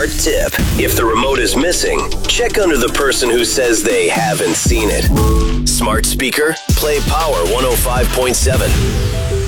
Smart tip. If the remote is missing, check under the person who says they haven't seen it. Smart speaker, play Power 105.7.